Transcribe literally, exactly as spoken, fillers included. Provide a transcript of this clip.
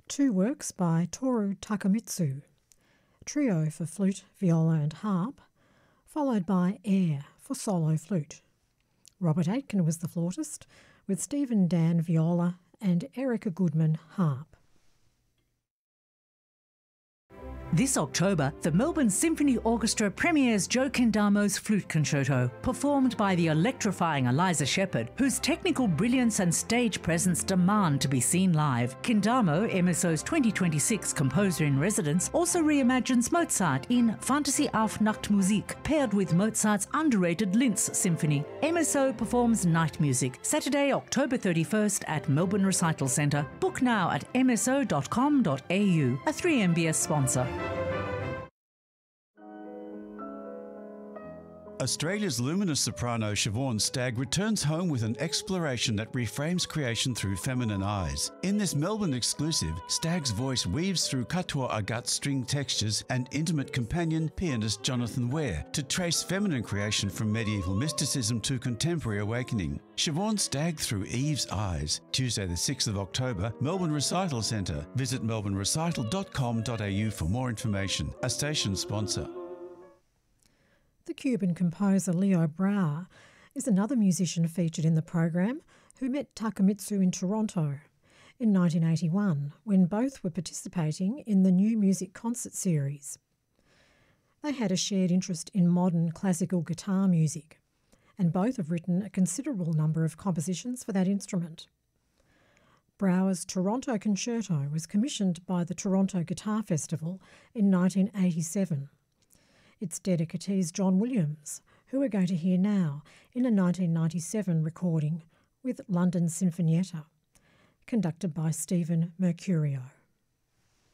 Two works by Toru Takemitsu, Trio for flute, viola and harp, followed by Air for solo flute. Robert Aitken was the flautist, with Stephen Dan viola and Erica Goodman harp. This October, the Melbourne Symphony Orchestra premieres Joe Kendamo's Flute Concerto, performed by the electrifying Eliza Shepherd, whose technical brilliance and stage presence demand to be seen live. Kendamo, M S O's twenty twenty-six Composer-in-Residence, also reimagines Mozart in Fantasy auf Nachtmusik, paired with Mozart's underrated Linz Symphony. M S O performs Night Music, Saturday, October thirty-first at Melbourne Recital Centre. Book now at m s o dot com dot a u, a three M B S sponsor. Australia's luminous soprano Siobhan Stagg returns home with an exploration that reframes creation through feminine eyes. In this Melbourne exclusive, Stagg's voice weaves through Katoa Agat string textures and intimate companion pianist Jonathan Ware to trace feminine creation from medieval mysticism to contemporary awakening. Siobhan Stagg through Eve's eyes. Tuesday the sixth of October, Melbourne Recital Centre. Visit melbourne recital dot com dot a u for more information. A station sponsor. The Cuban composer Leo Brouwer is another musician featured in the program who met Takemitsu in Toronto in nineteen eighty-one when both were participating in the New Music Concert Series. They had a shared interest in modern classical guitar music, and both have written a considerable number of compositions for that instrument. Brouwer's Toronto Concerto was commissioned by the Toronto Guitar Festival in nineteen eighty-seven. Its dedicatee is John Williams, who we're going to hear now in a nineteen ninety-seven recording with London Sinfonietta, conducted by Stephen Mercurio.